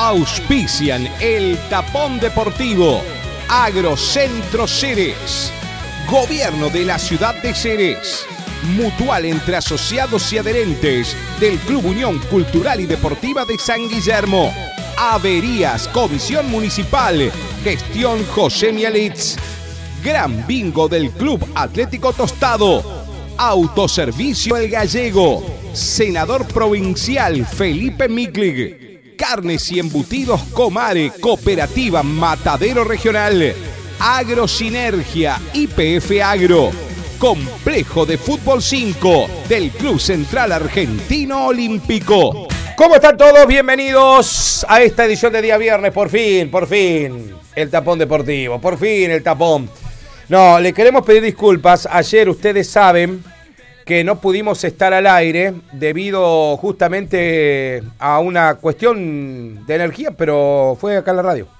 Auspician el Tapón Deportivo. Agrocentro Ceres. Gobierno de la ciudad de Ceres. Mutual entre asociados y adherentes del Club Unión Cultural y Deportiva de San Guillermo. Averías, Comisión Municipal. Gestión José Mialitz. Gran bingo del Club Atlético Tostado. Autoservicio El Gallego. Senador Provincial Felipe Miklig. Carnes y embutidos Comare. Cooperativa Matadero Regional. Agrosinergia. YPF Agro. Complejo de Fútbol 5 del Club Central Argentino Olímpico. ¿Cómo están todos? Bienvenidos a esta edición de día viernes. Por fin, el tapón deportivo. Por fin, el tapón. No, le queremos pedir disculpas. Ayer ustedes saben que no pudimos estar al aire debido justamente a una cuestión de energía, pero fue acá en la radio.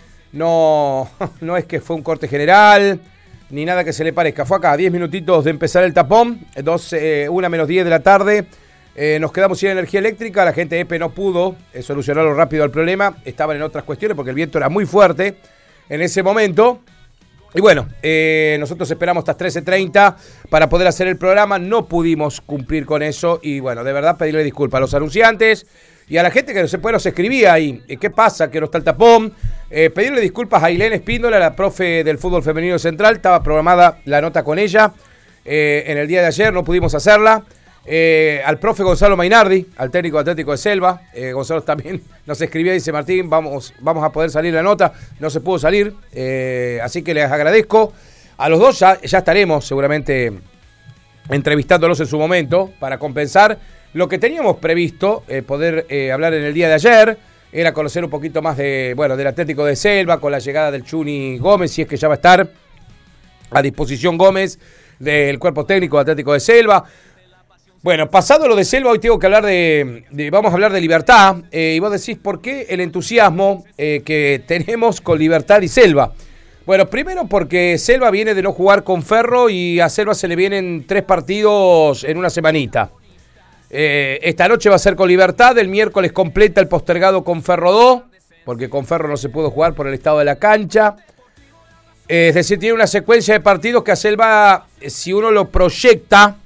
No es que fue un corte general, ni nada que se le parezca. Fue acá, 10 minutitos de empezar el tapón, 1 menos 10 de la tarde. Nos quedamos sin energía eléctrica, la gente de EPE no pudo solucionarlo rápido el problema. Estaban en otras cuestiones porque el viento era muy fuerte en ese momento. Y bueno, nosotros esperamos hasta 13:30 para poder hacer el programa. No pudimos cumplir con eso y bueno, de verdad pedirle disculpas a los anunciantes y a la gente que nos escribía ahí. ¿Qué pasa? Que no está el tapón. Pedirle disculpas a Ailén Espíndola, la profe del fútbol femenino central. Estaba programada la nota con ella en el día de ayer, no pudimos hacerla. Al profe Gonzalo Mainardi, al técnico atlético de Selva. Gonzalo también nos escribía y dice: Martín, vamos a poder salir la nota. No se pudo salir, así que les agradezco. A los dos ya estaremos seguramente entrevistándolos en su momento para compensar lo que teníamos previsto poder hablar en el día de ayer. Era conocer un poquito más del Atlético de Selva con la llegada del Chuni Gómez, si es que ya va a estar a disposición Gómez del cuerpo técnico de Atlético de Selva. Bueno, pasado lo de Selva, hoy tengo que hablar vamos a hablar de Libertad, y vos decís, ¿por qué el entusiasmo que tenemos con Libertad y Selva? Bueno, primero porque Selva viene de no jugar con Ferro y a Selva se le vienen 3 partidos en una semanita. Esta noche va a ser con Libertad, el miércoles completa el postergado con Ferro 2, porque con Ferro no se pudo jugar por el estado de la cancha. Es decir, tiene una secuencia de partidos que a Selva, si uno lo proyecta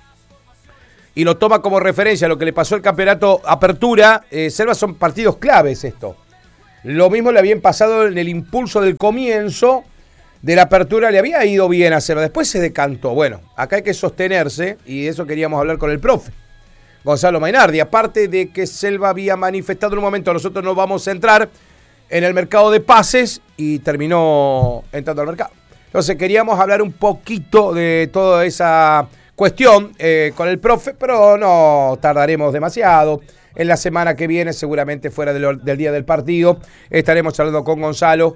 y lo toma como referencia a lo que le pasó el campeonato Apertura, Selva son partidos claves esto. Lo mismo le habían pasado en el impulso del comienzo de la Apertura, le había ido bien a Selva, después se decantó. Bueno, acá hay que sostenerse y de eso queríamos hablar con el profe Gonzalo Mainardi. Aparte de que Selva había manifestado en un momento, nosotros no vamos a entrar en el mercado de pases y terminó entrando al mercado. Entonces queríamos hablar un poquito de toda esa cuestión con el profe, pero no tardaremos demasiado. En la semana que viene, seguramente fuera del día del partido, estaremos hablando con Gonzalo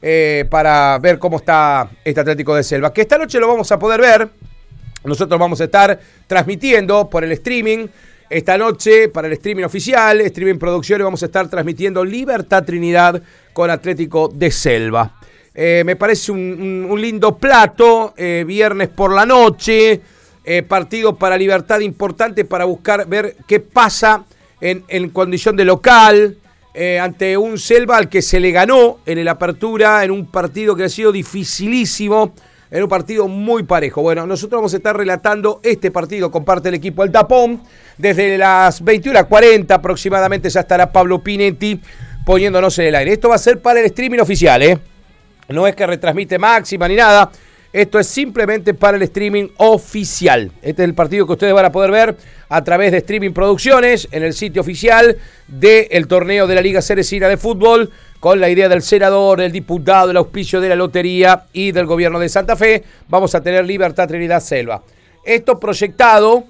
para ver cómo está este Atlético de Selva. Que esta noche lo vamos a poder ver. Nosotros vamos a estar transmitiendo por el streaming. Esta noche, para el streaming oficial, streaming producciones, vamos a estar transmitiendo Libertad Trinidad con Atlético de Selva. Me parece un lindo plato, viernes por la noche. Partido para Libertad importante para ver qué pasa en condición de local ante un Selva al que se le ganó en el Apertura, en un partido que ha sido dificilísimo, en un partido muy parejo. Bueno, nosotros vamos a estar relatando este partido con parte del equipo del Tapón. Desde las 21:40 aproximadamente ya estará Pablo Pinetti poniéndonos en el aire. Esto va a ser para el streaming oficial, no es que retransmite Máxima ni nada. Esto es simplemente para el streaming oficial. Este es el partido que ustedes van a poder ver a través de Streaming Producciones en el sitio oficial del torneo de la Liga Ceresina de Fútbol, con la idea del senador, el diputado, el auspicio de la lotería y del gobierno de Santa Fe. Vamos a tener Libertad Trinidad Selva. Esto proyectado,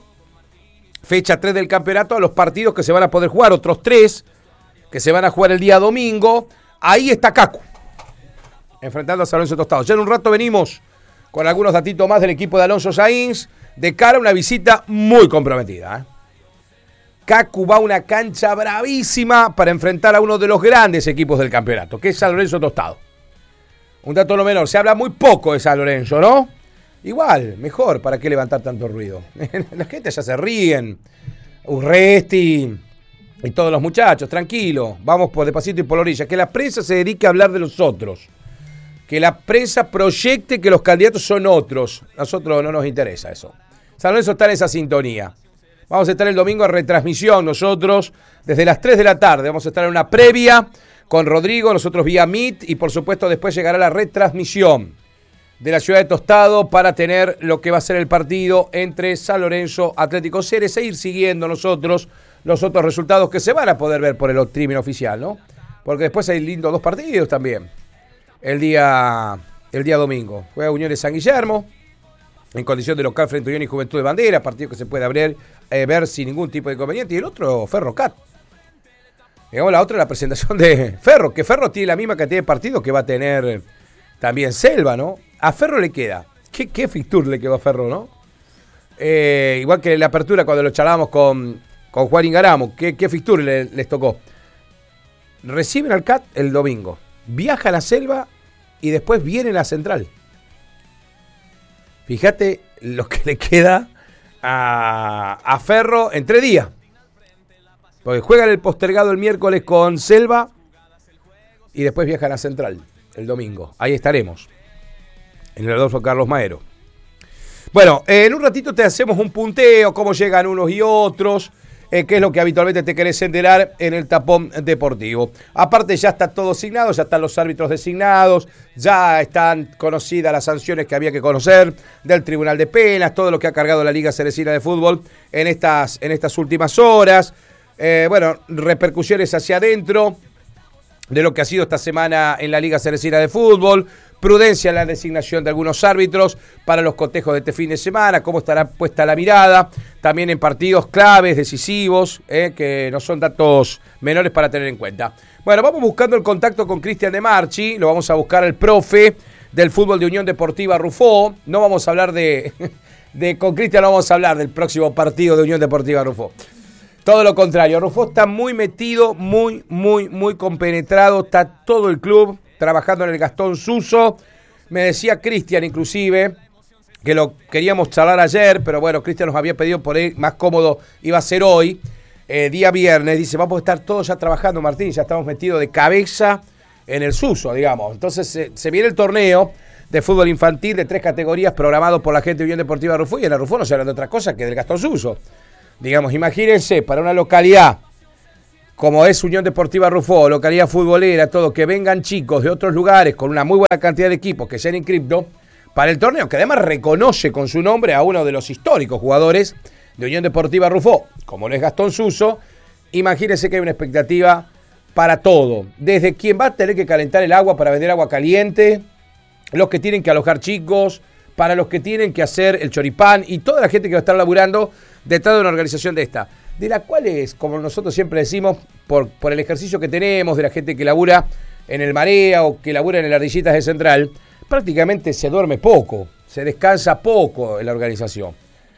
fecha 3 del campeonato, a los partidos que se van a poder jugar, otros 3 que se van a jugar el día domingo. Ahí está Cacu, enfrentando a San Lorenzo Tostado. Ya en un rato venimos con algunos datitos más del equipo de Alonso Sainz, de cara a una visita muy comprometida. Cacu va a una cancha bravísima para enfrentar a uno de los grandes equipos del campeonato, que es San Lorenzo Tostado. Un dato no menor, se habla muy poco de San Lorenzo, ¿no? Igual, mejor, ¿para qué levantar tanto ruido? La gente ya se ríen. Urresti, y todos los muchachos, tranquilo, vamos por despacito y por la orilla, que la prensa se dedique a hablar de los otros, que la prensa proyecte que los candidatos son otros. Nosotros no nos interesa eso. San Lorenzo está en esa sintonía. Vamos a estar el domingo en retransmisión nosotros, desde las 3 de la tarde, vamos a estar en una previa con Rodrigo, nosotros vía Meet, y por supuesto después llegará la retransmisión de la ciudad de Tostado para tener lo que va a ser el partido entre San Lorenzo Atlético Ceres e ir siguiendo nosotros los otros resultados que se van a poder ver por el streaming oficial, ¿no? Porque después hay lindos 2 partidos también. El día domingo juega Unión de San Guillermo en condición de local frente a Unión y Juventud de Bandera, partido que se puede ver sin ningún tipo de inconveniente, y el otro Ferro Cat. Digamos, la otra es la presentación de Ferro, que Ferro tiene la misma cantidad de partidos que va a tener también Selva, ¿no? A Ferro le queda. ¿Qué fixture le quedó a Ferro, no? Igual que en la apertura cuando lo charlábamos con Juan Ingaramo, ¿qué fixture les tocó? Reciben al CAT el domingo, viaja a la Selva y después viene la Central. Fíjate lo que le queda a Ferro en 3 días. Porque juegan el postergado el miércoles con Selva y después viaja a la Central el domingo. Ahí estaremos, en el Adolfo Carlos Maero. Bueno, en un ratito te hacemos un punteo, cómo llegan unos y otros, qué es lo que habitualmente te querés enterar en el Tapón Deportivo. Aparte ya está todo asignado, ya están los árbitros designados, ya están conocidas las sanciones que había que conocer del Tribunal de Penas, todo lo que ha cargado la Liga Ceresina de Fútbol en estas últimas horas. Bueno, repercusiones hacia adentro de lo que ha sido esta semana en la Liga Ceresina de Fútbol, prudencia en la designación de algunos árbitros para los cotejos de este fin de semana, cómo estará puesta la mirada, también en partidos claves, decisivos, que no son datos menores para tener en cuenta. Bueno, vamos buscando el contacto con Cristian De Marchi, lo vamos a buscar al profe del fútbol de Unión Deportiva Rufó. No vamos a hablar con Cristian, no vamos a hablar del próximo partido de Unión Deportiva Rufó. Todo lo contrario, Rufó está muy metido, muy compenetrado, está todo el club trabajando en el Gastón Suso. Me decía Cristian inclusive, que lo queríamos charlar ayer, pero bueno, Cristian nos había pedido por ahí, más cómodo iba a ser hoy, día viernes. Dice, vamos a estar todos ya trabajando, Martín, ya estamos metidos de cabeza en el Suso, digamos. Entonces se viene el torneo de fútbol infantil de 3 categorías programado por la gente de Unión Deportiva Rufó, y en la Rufó no se habla de otra cosa que del Gastón Suso. Digamos, imagínense, para una localidad como es Unión Deportiva Rufó, localidad futbolera, todo, que vengan chicos de otros lugares con una muy buena cantidad de equipos que sean inscriptos para el torneo, que además reconoce con su nombre a uno de los históricos jugadores de Unión Deportiva Rufó, como lo es Gastón Suso. Imagínense que hay una expectativa para todo, desde quien va a tener que calentar el agua para vender agua caliente, los que tienen que alojar chicos, para los que tienen que hacer el choripán y toda la gente que va a estar laburando detrás de una organización de esta, de la cual es, como nosotros siempre decimos, por el ejercicio que tenemos de la gente que labura en el Marea o que labura en el Ardillitas de Central, prácticamente se duerme poco, se descansa poco en la organización.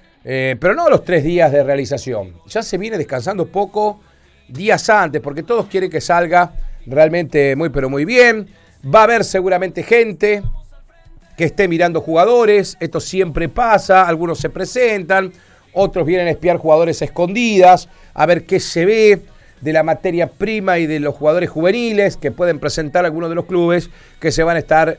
Pero no los 3 días de realización, ya se viene descansando poco días antes, porque todos quieren que salga realmente muy pero muy bien. Va a haber seguramente gente que esté mirando jugadores, esto siempre pasa, algunos se presentan, otros vienen a espiar jugadores a escondidas, a ver qué se ve de la materia prima y de los jugadores juveniles que pueden presentar algunos de los clubes que se van a estar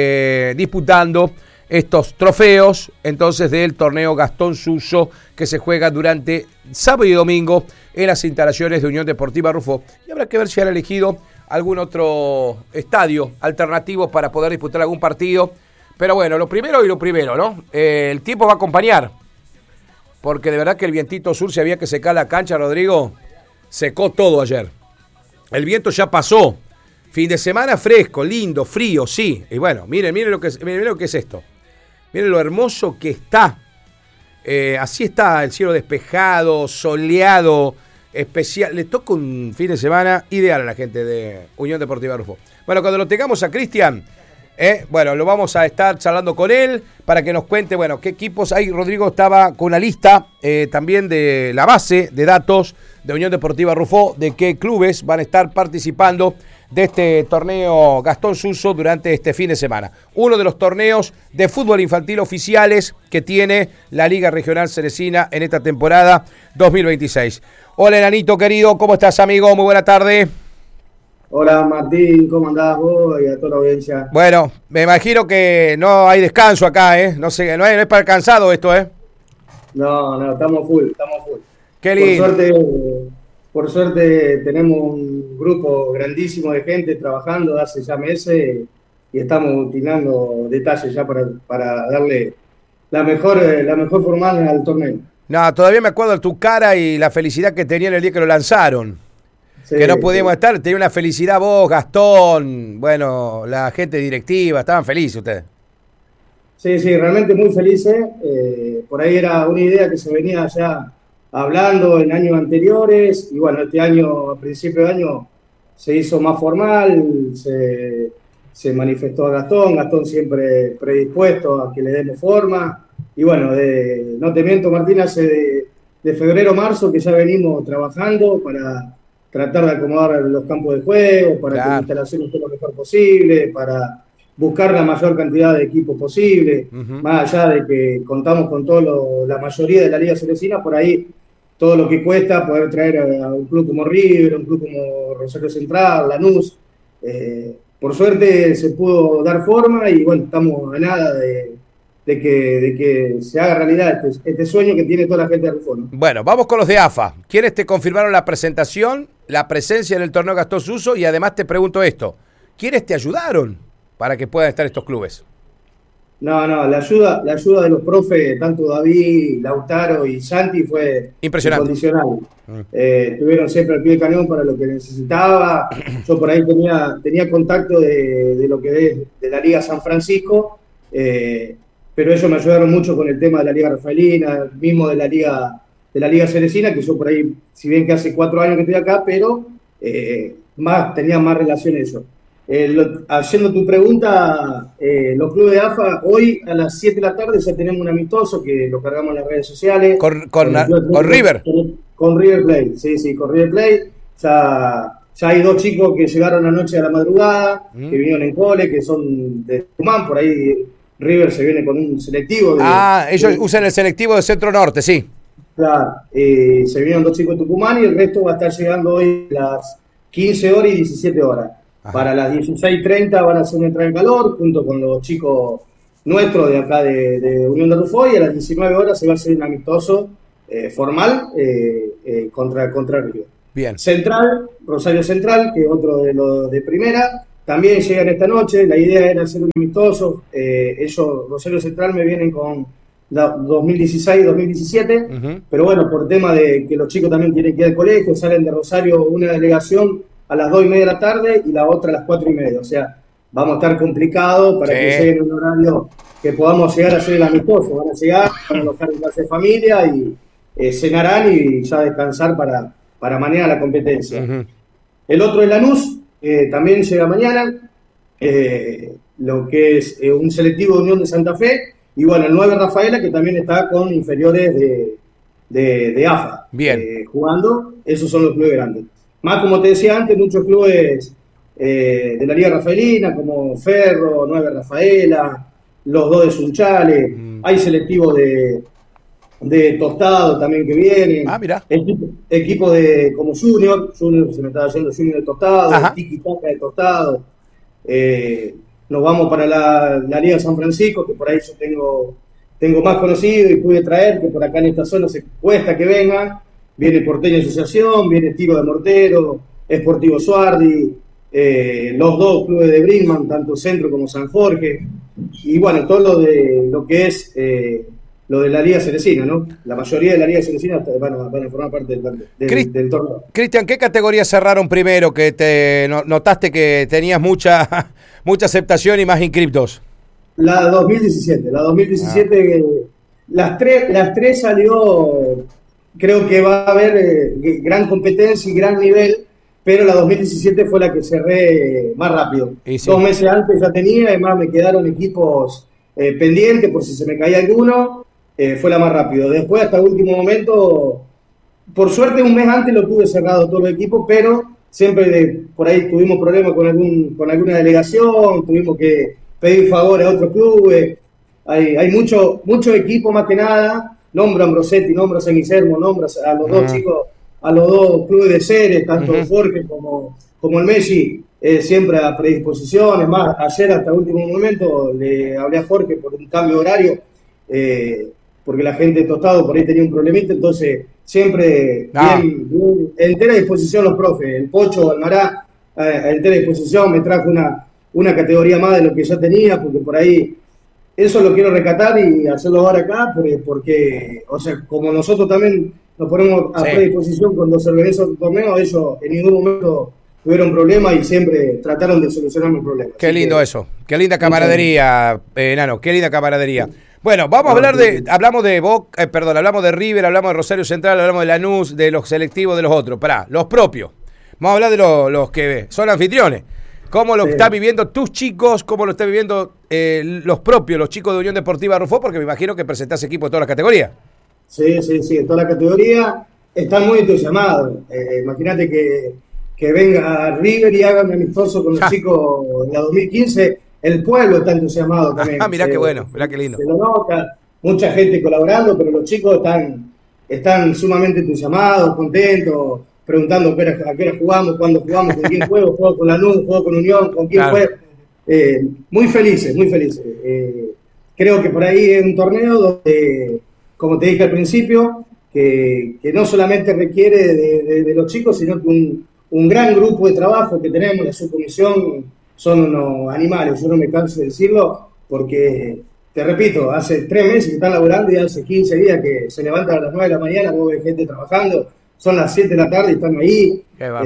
disputando estos trofeos, entonces, del torneo Gastón Suso, que se juega durante sábado y domingo en las instalaciones de Unión Deportiva Rufó. Y habrá que ver si han elegido algún otro estadio alternativo para poder disputar algún partido. Pero bueno, lo primero, ¿no? El tiempo va a acompañar. Porque de verdad que el vientito sur, si había que secar la cancha, Rodrigo, secó todo ayer. El viento ya pasó. Fin de semana fresco, lindo, frío, sí. Y bueno, miren lo que es esto. Miren lo hermoso que está. Así está el cielo despejado, soleado, especial. Le toca un fin de semana ideal a la gente de Unión Deportiva Rufó. Bueno, cuando lo tengamos a Cristian, bueno, lo vamos a estar charlando con él para que nos cuente, bueno, qué equipos hay. Rodrigo estaba con una lista también de la base de datos de Unión Deportiva Rufó, de qué clubes van a estar participando de este torneo Gastón Suso durante este fin de semana. Uno de los torneos de fútbol infantil oficiales que tiene la Liga Regional Ceresina en esta temporada 2026. Hola, Enanito querido, ¿cómo estás, amigo? Muy buena tarde. Hola Martín, ¿cómo andás vos y a toda la audiencia? Bueno, me imagino que no hay descanso acá, ¿eh? No sé, no es para cansado esto, ¿eh? No, estamos full. Qué lindo. Por suerte tenemos un grupo grandísimo de gente trabajando hace ya meses y estamos utilizando detalles ya para darle la mejor formal al torneo. No, todavía me acuerdo de tu cara y la felicidad que tenían el día que lo lanzaron. Sí, que no pudimos estar, tenía una felicidad vos, Gastón, bueno, la gente directiva, estaban felices ustedes. Sí, realmente muy felices. Por ahí era una idea que se venía ya hablando en años anteriores y bueno, este año, a principio de año, se hizo más formal, se manifestó a Gastón siempre predispuesto a que le demos forma y bueno, no te miento Martín, hace de febrero a marzo que ya venimos trabajando para tratar de acomodar los campos de juego, para que la instalación esté lo mejor posible, para buscar la mayor cantidad de equipos posible, más allá de que contamos con la mayoría de la Liga Ceresina, por ahí todo lo que cuesta poder traer a un club como River, un club como Rosario Central, Lanús. Por suerte se pudo dar forma y bueno, estamos a nada de que se haga realidad este sueño que tiene toda la gente de Rufo, ¿no? Bueno, vamos con los de AFA. ¿Quiénes te confirmaron la presentación, la presencia en el torneo Gastón Suso? Y además te pregunto esto, ¿quiénes te ayudaron para que puedan estar estos clubes? No, la ayuda de los profes, tanto David, Lautaro y Santi, fue impresionante, incondicional. Estuvieron siempre al pie del cañón para lo que necesitaba. Yo por ahí tenía contacto de lo que es de la Liga San Francisco, pero ellos me ayudaron mucho con el tema de la Liga Rafaelina, mismo de la Liga Ceresina, que yo por ahí, si bien que hace 4 años que estoy acá, pero tenía más relación ellos. Haciendo tu pregunta, los clubes de AFA, hoy a las 7 de la tarde ya tenemos un amistoso que lo cargamos en las redes sociales. ¿Con River? Con River Plate, sí, con River Plate. Ya hay 2 chicos que llegaron anoche a la madrugada, que vinieron en cole, que son de Tucumán, por ahí River se viene con un selectivo. Ellos usan el selectivo de Centro Norte, sí. Claro, se vinieron 2 chicos de Tucumán y el resto va a estar llegando hoy a las 15 horas y 17 horas. Ajá. Para las 16:30 van a hacer una entrada en calor junto con los chicos nuestros de acá de Unión de Rufo y a las 19 horas se va a hacer un amistoso formal contra River. Bien. Central, Rosario Central, que es otro de los de primera, también llegan esta noche. La idea era hacer un amistoso. Ellos, Rosario Central, me vienen con 2016-2017, pero bueno, por tema de que los chicos también tienen que ir al colegio, salen de Rosario una delegación a las 2:30 de la tarde y la otra a las 4:30. O sea, vamos a estar complicados para que lleguen en un horario que podamos llegar a hacer el amistoso. Van a llegar, van a alojar en casa de familia y cenarán y ya descansar para mañana la competencia. El otro es Lanús, también llega mañana, lo que es un selectivo de Unión de Santa Fe, y bueno, el 9 Rafaela, que también está con inferiores de AFA. Bien. Jugando. Esos son los clubes grandes. Más, como te decía antes, muchos clubes de la Liga Rafaelina, como Ferro, 9 Rafaela, los 2 de Sunchales, hay selectivos de Tostado también que vienen. Mira. Equipo como Junior, se me estaba yendo Junior de Tostado, Tiki Taka de Tostado. Nos vamos para la Liga San Francisco, que por ahí yo tengo más conocido y pude traer, que por acá en esta zona se cuesta que vengan. Viene Porteña Asociación, viene Tiro de Mortero, Sportivo Suardi, los 2 clubes de Brinman, tanto Centro como San Jorge, y bueno, todo lo que es lo de la Liga Ceresina, ¿no? La mayoría de la Liga Ceresina van a formar parte del torneo. Cristian, ¿qué categoría cerraron primero que te notaste que tenías mucha aceptación y más inscriptos? La 2017. Las tres salió. Creo que va a haber gran competencia y gran nivel, pero la 2017 fue la que cerré más rápido. Sí. 2 meses antes ya tenía, además me quedaron equipos pendientes por si se me caía alguno, fue la más rápido. Después, hasta el último momento, por suerte un mes antes lo tuve cerrado todo el equipo, pero siempre por ahí tuvimos problemas con alguna delegación, tuvimos que pedir favores a otros clubes. Hay mucho equipo más que nada. Nombro a Ambrosetti, nombro a San Guillermo, nombro a los dos chicos, a los dos clubes de Ceres, tanto Jorge como el Messi, siempre a predisposición. Es más, ayer hasta el último momento le hablé a Jorge por un cambio de horario, porque la gente de Tostado por ahí tenía un problemita, entonces siempre bien, entera disposición los profes. El Pocho, Almará, entera disposición, me trajo una categoría más de lo que ya tenía, porque por ahí eso lo quiero rescatar y hacerlo ahora acá, porque, o sea, como nosotros también nos ponemos a predisposición cuando se organiza un torneo, ellos en ningún momento tuvieron problemas y siempre trataron de solucionar mis problemas. Qué lindo eso, qué linda camaradería, Nano, qué linda camaradería. Bueno, vamos a hablar hablamos de River, hablamos de Rosario Central, hablamos de Lanús, de los selectivos, de los otros. Los propios. Vamos a hablar de los que son anfitriones. ¿Cómo lo están viviendo tus chicos? ¿Cómo lo están viviendo los propios, los chicos de Unión Deportiva Rufó? Porque me imagino que presentás equipo de todas las categorías. Sí, de todas las categorías. Están muy entusiasmados. Imagínate que venga River y haga un amistoso con los chicos en la 2015. El pueblo está entusiasmado también. Mirá qué bueno, mirá qué lindo. Se lo nota, mucha gente colaborando, pero los chicos están sumamente entusiasmados, contentos, preguntando a qué hora jugamos, cuándo jugamos, con quién juego con Lanús, juego con Unión, con quién juego. Muy felices, muy felices. Creo que por ahí es un torneo donde, como te dije al principio, que no solamente requiere de los chicos, sino que un gran grupo de trabajo que tenemos, la subcomisión, son unos animales. Yo no me canso de decirlo, porque, te repito, hace 3 meses que están laburando y hace 15 días que se levantan a las 9 de la mañana, vos ves gente trabajando, son las 7 de la tarde y están ahí,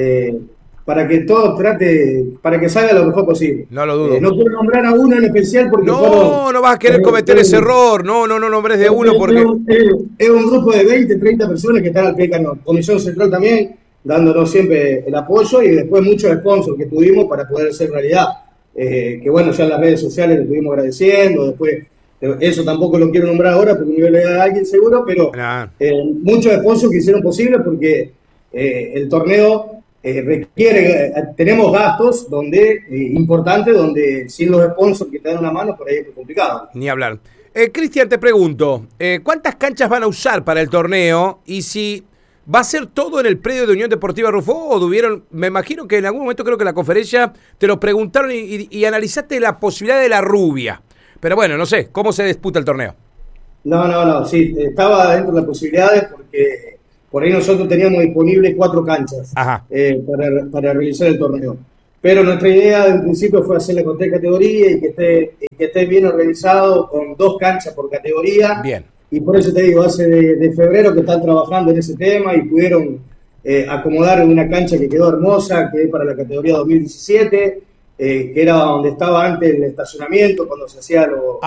para que todo para que salga lo mejor posible. No lo dudo. No quiero nombrar a uno en especial porque no vas a querer cometer ese error, no nombres de uno porque... Es un grupo de 20, 30 personas que están al pie del cañón. Comisión Central también, dándonos siempre el apoyo, y después muchos sponsors que tuvimos para poder hacer realidad. Que bueno, ya en las redes sociales le estuvimos agradeciendo, después... Eso tampoco lo quiero nombrar ahora porque me voy a leer a alguien seguro, pero muchos sponsors que hicieron posible, porque el torneo requiere, tenemos gastos importantes, donde sin los sponsors que te dan una mano, por ahí es muy complicado. Ni hablar. Cristian, te pregunto, ¿cuántas canchas van a usar para el torneo? Y si va a ser todo en el predio de Unión Deportiva Rufó, o tuvieron, me imagino que en algún momento creo que en la conferencia te lo preguntaron y analizaste la posibilidad de la Rubia. Pero bueno, no sé, ¿cómo se disputa el torneo? No, sí, estaba dentro de las posibilidades, porque por ahí nosotros teníamos disponibles 4 canchas para realizar el torneo. Pero nuestra idea en principio fue hacerla con 3 categorías y que esté bien organizado, con 2 canchas por categoría. Bien. Y por eso te digo, hace de febrero que están trabajando en ese tema y pudieron acomodar una cancha que quedó hermosa, que es para la categoría 2017. Que era donde estaba antes el estacionamiento, cuando se hacía los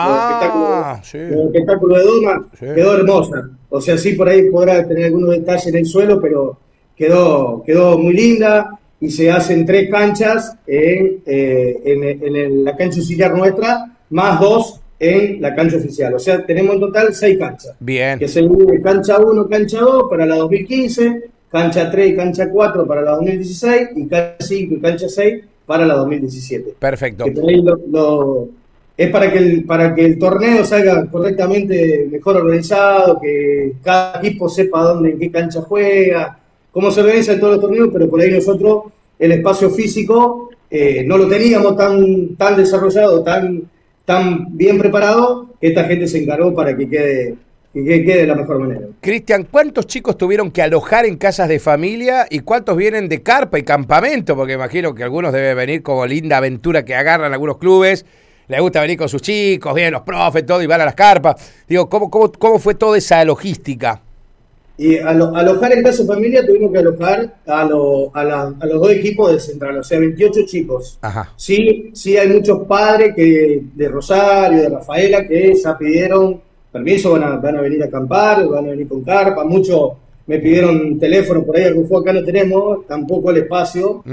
espectáculos de Doma, quedó hermosa. O sea, sí, por ahí podrá tener algunos detalles en el suelo, pero quedó muy linda, y se hacen 3 canchas en la cancha auxiliar nuestra, más 2 en la cancha oficial. O sea, tenemos en total 6 canchas. Bien. Que se divide cancha 1, cancha 2 para la 2015, cancha 3 y cancha 4 para la 2016, y cancha 5 y cancha 6 para la 2017. Perfecto. Es para que el torneo salga correctamente, mejor organizado, que cada equipo sepa en qué cancha juega, cómo se organiza en todos los torneos, pero por ahí nosotros el espacio físico no lo teníamos tan desarrollado, tan bien preparado, que esta gente se encargó para que quede de la mejor manera. Cristian, ¿cuántos chicos tuvieron que alojar en casas de familia y cuántos vienen de carpa y campamento? Porque imagino que algunos deben venir como linda aventura que agarran algunos clubes, les gusta venir con sus chicos, vienen los profes, todo, y van a las carpas. Digo, ¿cómo fue toda esa logística? Y alojar en casa de familia tuvimos que alojar a los 2 equipos de Central, o sea, 28 chicos. Ajá. Sí, hay muchos padres de Rosario, de Rafaela, que ya pidieron permiso, van a venir a acampar, van a venir con carpa. Muchos me pidieron teléfono por ahí, al Rufó acá no tenemos tampoco el espacio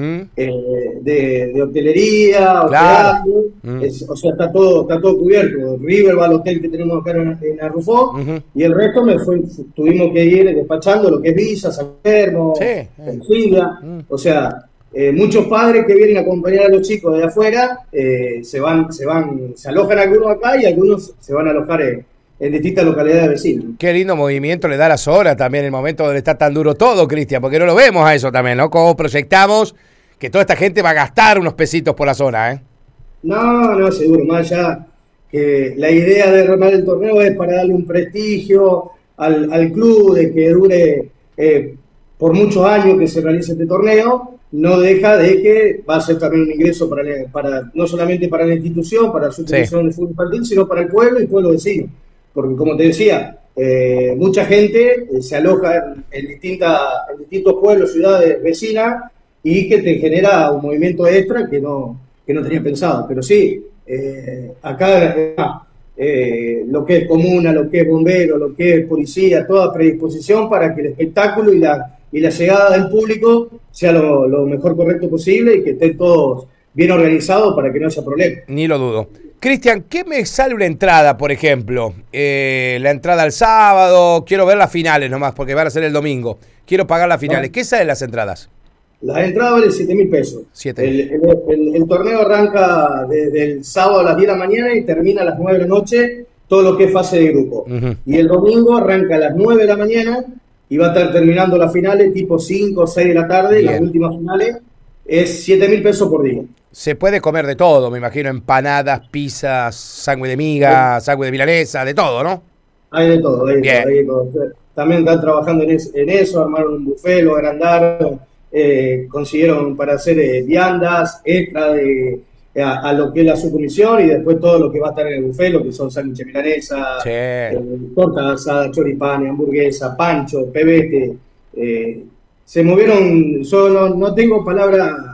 de hotelería, claro. O sea, está todo cubierto. River va al hotel que tenemos acá en Arrufó, y el resto tuvimos que ir despachando lo que es Villa, San Guillermo, Sicilia. O sea, muchos padres que vienen a acompañar a los chicos de afuera se alojan algunos acá y algunos se van a alojar en distintas localidades vecinas. Qué lindo movimiento le da a la zona también, el momento donde está tan duro todo, Cristian, porque no lo vemos a eso también, ¿no? Cómo proyectamos que toda esta gente va a gastar unos pesitos por la zona, ¿eh? No, seguro, más allá que la idea de armar el torneo es para darle un prestigio al club, de que dure por muchos años que se realice este torneo, no deja de que va a ser también un ingreso para no solamente para la institución, para su institución de fútbol infantil, sino para el pueblo y el pueblo vecino. Porque como te decía, mucha gente se aloja en distintos pueblos, ciudades vecinas, y que te genera un movimiento extra que no tenía pensado. Pero sí, acá lo que es comuna, lo que es bombero, lo que es policía, toda predisposición para que el espectáculo y la llegada del público sea lo mejor correcto posible y que estén todos bien organizados para que no haya problema. Ni lo dudo. Cristian, ¿qué me sale una entrada, por ejemplo? La entrada al sábado, quiero ver las finales nomás, porque van a ser el domingo. Quiero pagar las finales. ¿Qué salen las entradas? Las entradas valen 7.000 pesos. 7.000. El torneo arranca desde el sábado a las 10 de la mañana y termina a las 9 de la noche, todo lo que es fase de grupo. Uh-huh. Y el domingo arranca a las 9 de la mañana y va a estar terminando las finales tipo 5 o 6 de la tarde. Bien. Y las últimas finales es 7.000 pesos por día. Se puede comer de todo, me imagino, empanadas, pizzas, sándwich de miga, sándwich de milanesa, de todo, ¿no? Hay de todo, hay de todo. También están trabajando en eso, armaron un buffet, lo agrandaron, consiguieron para hacer viandas extra a lo que es la subcomisión y después todo lo que va a estar en el buffet, lo que son sándwiches milanesa, tortas asadas, choripanes, hamburguesa, pancho, pebete. Se movieron, yo no tengo palabra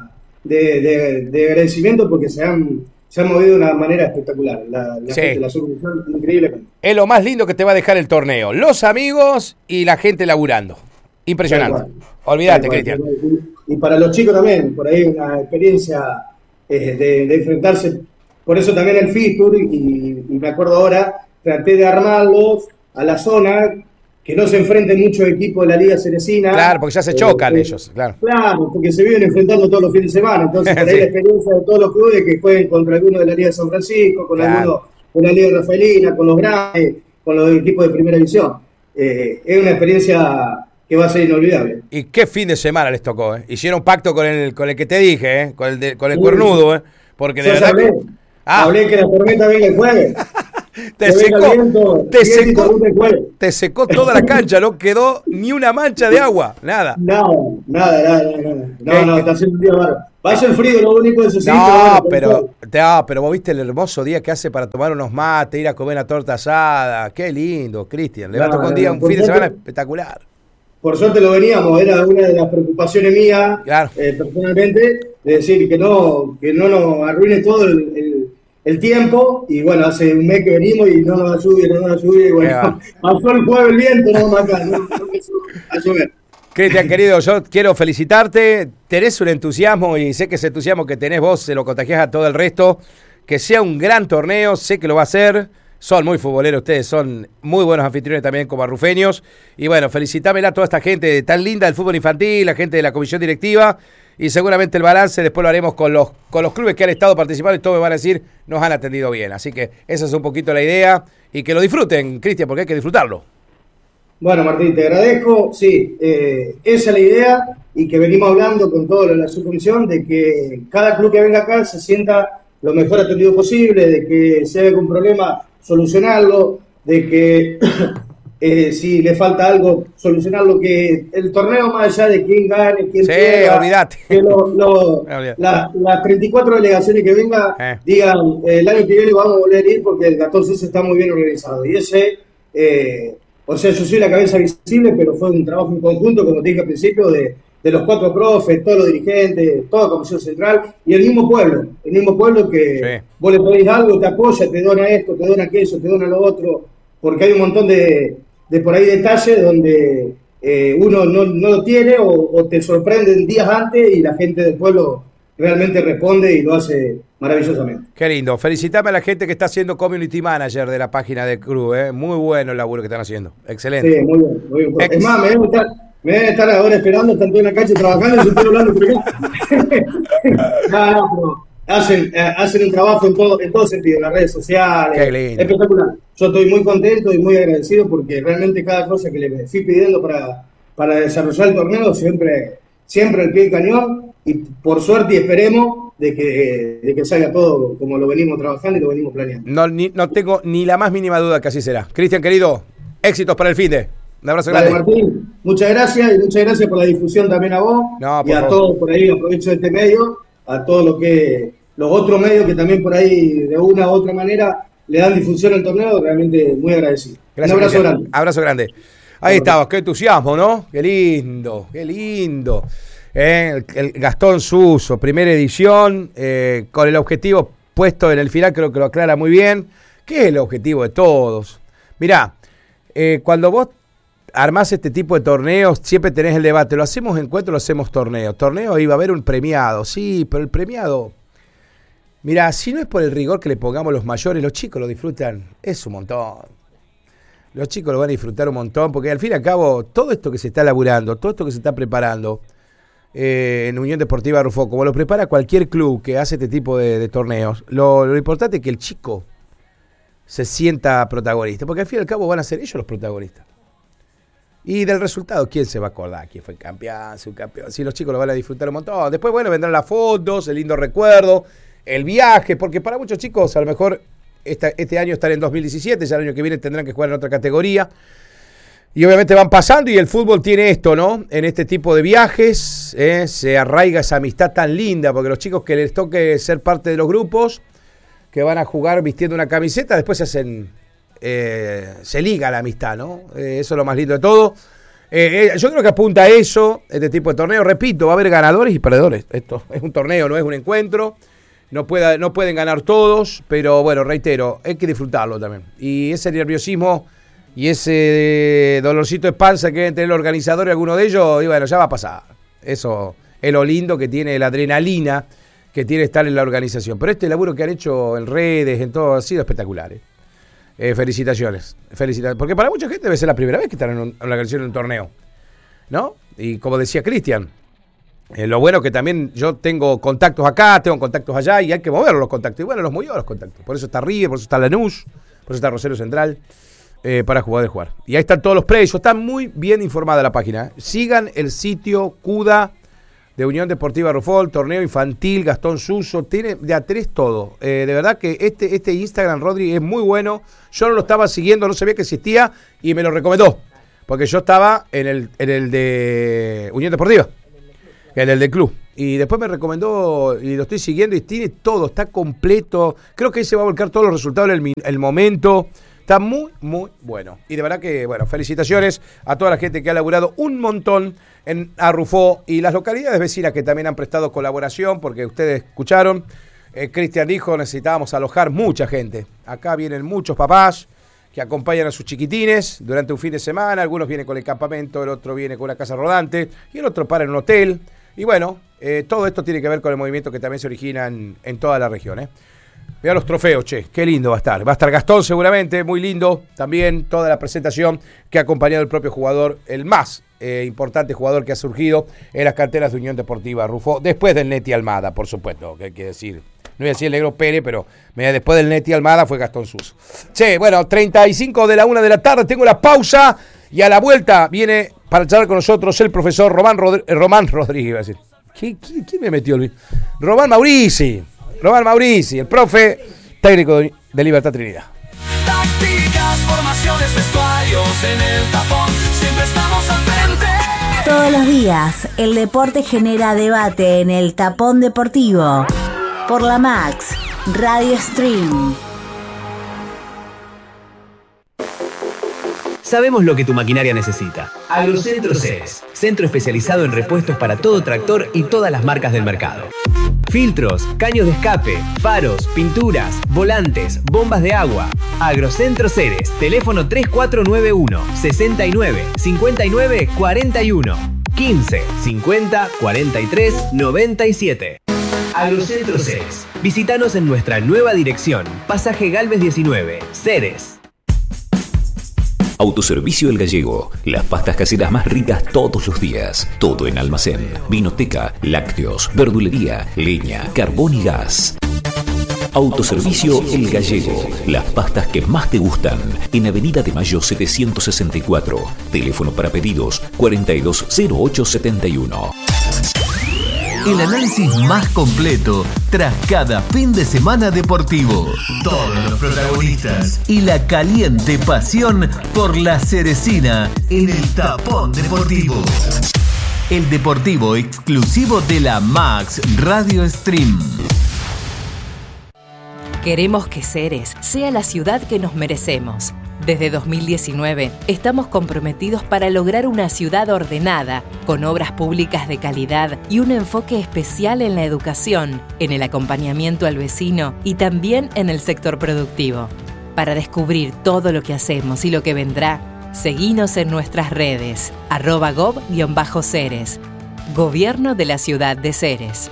de agradecimiento porque se han movido de una manera espectacular. La gente, la subcomisión, increíblemente. Es lo más lindo que te va a dejar el torneo, los amigos y la gente laburando. Impresionante. Olvídate, Cristian. Y para los chicos también, por ahí una experiencia de enfrentarse, por eso también el Fitur, y me acuerdo ahora, traté de armarlos a la zona, que no se enfrenten muchos equipos de la Liga Ceresina. Claro, porque ya se chocan ellos, claro. Claro, porque se viven enfrentando todos los fines de semana, entonces por ahí la experiencia de todos los clubes que jueguen contra algunos de la Liga de San Francisco, con algunos de la Liga Rafaelina, con los grandes, con los equipos de primera división. Es una experiencia que va a ser inolvidable. Y qué fin de semana les tocó, ¿eh? Hicieron pacto con el que te dije, con el cuernudo, ¿eh? Porque de verdad hablé que la tormenta venga el jueves. Te secó toda la cancha, no quedó ni una mancha de agua, nada. No, está haciendo un día bárbaro. Va a ser frío, lo único de eso sí. Pero vos viste el hermoso día que hace para tomar unos mates, ir a comer una torta asada. Qué lindo, Cristian. Le va a tocar un fin de semana espectacular. Por suerte lo veníamos, era una de las preocupaciones mías, personalmente, de decir que no nos arruine todo el tiempo, y bueno, hace un mes que venimos y no nos da lluvia, y bueno, pasó el jueves el viento, no acá, no a llover. Cristian, querido, yo quiero felicitarte, tenés un entusiasmo, y sé que ese entusiasmo que tenés vos se lo contagiás a todo el resto, que sea un gran torneo, sé que lo va a ser. Son muy futboleros ustedes, son muy buenos anfitriones también como arrufeños. Y bueno, felicitámela a toda esta gente tan linda del fútbol infantil, la gente de la comisión directiva. Y seguramente el balance después lo haremos con los clubes que han estado participando y todos me van a decir, nos han atendido bien. Así que esa es un poquito la idea. Y que lo disfruten, Cristian, porque hay que disfrutarlo. Bueno, Martín, te agradezco. Sí, esa es la idea, y que venimos hablando con toda la subcomisión de que cada club que venga acá se sienta lo mejor atendido posible, de que si hay algún problema, solucionarlo, de que si le falta algo, solucionarlo, que el torneo, más allá de quién gane, quién pierda, olvídate. Que las 34 delegaciones que vengan digan, el año que viene vamos a volver a ir porque el 14 está muy bien organizado. Y ese, yo soy la cabeza visible, pero fue un trabajo en conjunto, como te dije al principio, de los 4 profes, todos los dirigentes, toda la comisión central y el mismo pueblo que vos le pedís algo, te apoya, te dona esto, te dona aquello, te dona lo otro, porque hay un montón de por ahí detalles donde uno no lo tiene o te sorprenden días antes y la gente del pueblo realmente responde y lo hace maravillosamente. Qué lindo. Felicitame a la gente que está haciendo community manager de la página de club, muy bueno el laburo que están haciendo. Excelente. Sí, muy bien. Es más, Me deben estar ahora esperando, están todos en la calle trabajando y yo estoy hablando por acá. No, pero hacen un trabajo en todo sentido, en las redes sociales. Qué lindo. Espectacular. Yo estoy muy contento y muy agradecido porque realmente cada cosa que le fui pidiendo para desarrollar el torneo, siempre al pie del cañón, y por suerte y esperemos de que salga todo como lo venimos trabajando y lo venimos planeando. No tengo ni la más mínima duda que así será. Cristian, querido, éxitos para el finde. Un abrazo grande. Martín, muchas gracias y muchas gracias por la difusión también a vos y a todos por ahí. Aprovecho este medio, a todos los otros medios que también por ahí de una u otra manera le dan difusión al torneo. Realmente muy agradecido. Gracias, un abrazo grande. Abrazo grande. Ahí estabas, qué entusiasmo, ¿no? Qué lindo, qué lindo. El Gastón Suso, primera edición, con el objetivo puesto en el final, creo que lo aclara muy bien. ¿Qué es el objetivo de todos? Mirá, cuando vos armás este tipo de torneos, siempre tenés el debate, ¿lo hacemos encuentro o lo hacemos torneo? Torneo iba a haber un premiado, sí, pero el premiado, mirá, si no es por el rigor que le pongamos los mayores, los chicos lo disfrutan, es un montón. Los chicos lo van a disfrutar un montón, porque al fin y al cabo, todo esto que se está laburando, todo esto que se está preparando en Unión Deportiva Rufó, como lo prepara cualquier club que hace este tipo de torneos, lo importante es que el chico se sienta protagonista, porque al fin y al cabo van a ser ellos los protagonistas. Y del resultado, ¿quién se va a acordar? ¿Quién fue el campeón? Subcampeón. Si los chicos lo van a disfrutar un montón. Después, bueno, vendrán las fotos, el lindo recuerdo, el viaje, porque para muchos chicos, a lo mejor este año están en 2017, ya el año que viene tendrán que jugar en otra categoría. Y obviamente van pasando y el fútbol tiene esto, ¿no? En este tipo de viajes se arraiga esa amistad tan linda, porque los chicos que les toque ser parte de los grupos, que van a jugar vistiendo una camiseta, después se hacen... se liga la amistad, ¿no? Eso es lo más lindo de todo. Yo creo que apunta a eso, este tipo de torneo. Repito, va a haber ganadores y perdedores. Esto es un torneo, no es un encuentro. No pueden ganar todos, pero bueno, reitero, hay que disfrutarlo también. Y ese nerviosismo y ese dolorcito de panza que deben tener el organizador y alguno de ellos, y bueno, ya va a pasar. Eso es lo lindo que tiene, la adrenalina que tiene estar en la organización. Pero este laburo que han hecho en redes, en todo, ha sido espectacular. Felicitaciones. Porque para mucha gente debe ser la primera vez que están en una organización en un torneo, ¿no? Y como decía Cristian, lo bueno que también yo tengo contactos acá, tengo contactos allá y hay que mover los contactos. Y bueno, los movió los contactos. Por eso está River, por eso está Lanús, por eso está Rosario Central, para jugar. Y ahí están todos los precios. Está muy bien informada la página. Sigan el sitio CUDA de Unión Deportiva Rufó, torneo infantil, Gastón Suso, tiene de a tres todo. De verdad que este Instagram, Rodri, es muy bueno. Yo no lo estaba siguiendo, no sabía que existía y me lo recomendó. Porque yo estaba en el de Unión Deportiva, en el del club. Y después me recomendó y lo estoy siguiendo y tiene todo, está completo. Creo que ahí se va a volcar todos los resultados en el momento. Está muy, muy bueno. Y de verdad que, bueno, felicitaciones a toda la gente que ha laburado un montón en Arrufó y las localidades vecinas que también han prestado colaboración, porque ustedes escucharon, Cristian dijo, necesitábamos alojar mucha gente. Acá vienen muchos papás que acompañan a sus chiquitines durante un fin de semana. Algunos vienen con el campamento, el otro viene con una casa rodante y el otro para en un hotel. Y bueno, todo esto tiene que ver con el movimiento que también se origina en toda la región, Mirá los trofeos, che, qué lindo va a estar. Va a estar Gastón seguramente, muy lindo. También toda la presentación que ha acompañado el propio jugador, el más importante jugador que ha surgido en las canteras de Unión Deportiva Rufó, después del Neti Almada, por supuesto, que hay que decir. No voy a decir el Negro Pérez, pero después del Neti Almada fue Gastón Suso. Che, bueno, 35 de la 1 de la tarde, tengo la pausa y a la vuelta viene para charlar con nosotros el profesor Román Rodríguez, iba a decir. ¿Quién me metió el... Román Maurici, el profe técnico de Libertad Trinidad. Tácticas, formaciones, vestuarios en el tapón, siempre estamos al frente. Todos los días, el deporte genera debate en el Tapón Deportivo. Por la Max, Radio Stream. Sabemos lo que tu maquinaria necesita. Agrocentro Ceres, centro especializado en repuestos para todo tractor y todas las marcas del mercado. Filtros, caños de escape, faros, pinturas, volantes, bombas de agua. Agrocentro Ceres, teléfono 3491 69 59 41 15 50 43 97. Agrocentro Ceres. Visítanos en nuestra nueva dirección, Pasaje Galvez 19, Ceres. Autoservicio El Gallego. Las pastas caseras más ricas todos los días. Todo en almacén. Vinoteca, lácteos, verdulería, leña, carbón y gas. Autoservicio El Gallego. Las pastas que más te gustan. En Avenida de Mayo 764. Teléfono para pedidos 420871. El análisis más completo tras cada fin de semana deportivo. Todos los protagonistas y la caliente pasión por la Ceresina en el Tapón Deportivo. El deportivo exclusivo de la Max Radio Stream. Queremos que Ceres sea la ciudad que nos merecemos. Desde 2019 estamos comprometidos para lograr una ciudad ordenada, con obras públicas de calidad y un enfoque especial en la educación, en el acompañamiento al vecino y también en el sector productivo. Para descubrir todo lo que hacemos y lo que vendrá, seguinos en nuestras redes, @gov-ceres. Gobierno de la Ciudad de Ceres.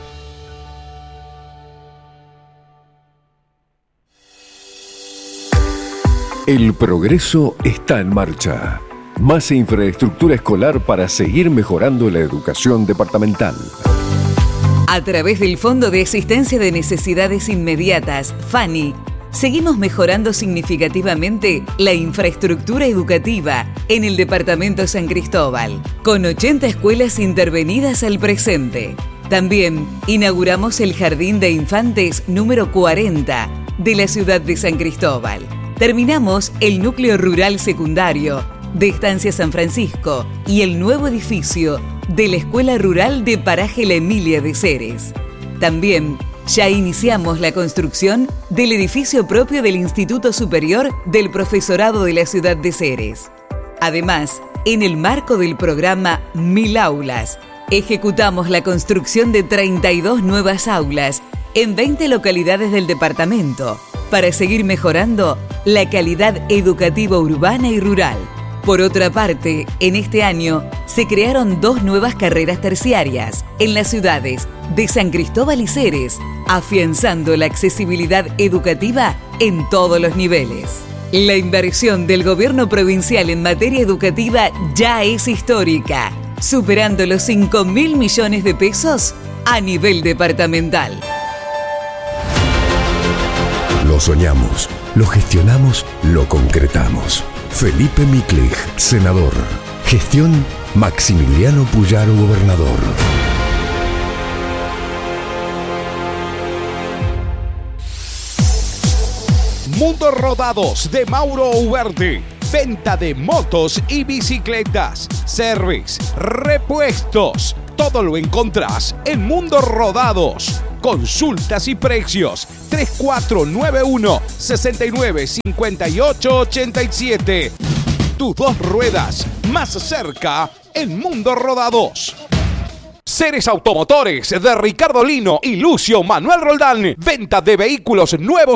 El progreso está en marcha. Más infraestructura escolar para seguir mejorando la educación departamental. A través del Fondo de Asistencia de Necesidades Inmediatas, FANI, seguimos mejorando significativamente la infraestructura educativa en el departamento San Cristóbal, con 80 escuelas intervenidas al presente. También inauguramos el Jardín de Infantes número 40 de la ciudad de San Cristóbal. Terminamos el núcleo rural secundario de Estancia San Francisco y el nuevo edificio de la Escuela Rural de Paraje La Emilia de Ceres. También ya iniciamos la construcción del edificio propio del Instituto Superior del Profesorado de la ciudad de Ceres. Además, en el marco del programa 1000 Aulas, ejecutamos la construcción de 32 nuevas aulas en 20 localidades del departamento, para seguir mejorando la calidad educativa urbana y rural. Por otra parte, en este año se crearon 2 nuevas carreras terciarias en las ciudades de San Cristóbal y Ceres, afianzando la accesibilidad educativa en todos los niveles. La inversión del gobierno provincial en materia educativa ya es histórica, superando los 5.000 millones de pesos a nivel departamental. Lo soñamos, lo gestionamos, lo concretamos. Felipe Miklich, senador. Gestión Maximiliano Puyaro, gobernador. Mundo Rodados de Mauro Ugarte. Venta de motos y bicicletas. Service, repuestos. Todo lo encontrás en Mundo Rodados. Consultas y precios 3491-695887. Tus 2 ruedas más cerca en Mundo Rodados. Ceres Automotores de Ricardo Lino y Lucio Manuel Roldán. Venta de vehículos nuevos